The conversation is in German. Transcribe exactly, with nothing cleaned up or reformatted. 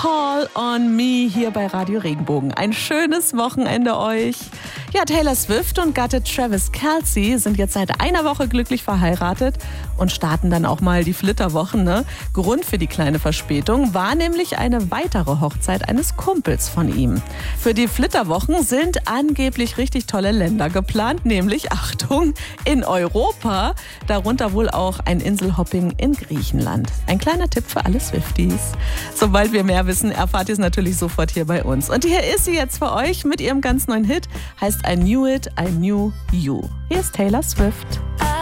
Call on Me hier bei Radio Regenbogen. Ein schönes Wochenende euch. Ja, Taylor Swift und Gatte Travis Kelce sind jetzt seit einer Woche glücklich verheiratet und starten dann auch mal die Flitterwochen. Ne? Grund für die kleine Verspätung war nämlich eine weitere Hochzeit eines Kumpels von ihm. Für die Flitterwochen sind angeblich richtig tolle Länder geplant, nämlich, Achtung, in Europa, darunter wohl auch ein Inselhopping in Griechenland. Ein kleiner Tipp für alle Swifties. Sobald wir mehr wissen, erfahrt ihr es natürlich sofort hier bei uns. Und hier ist sie jetzt für euch mit ihrem ganz neuen Hit, heißt I Knew It, I Knew You. Hier ist Taylor Swift.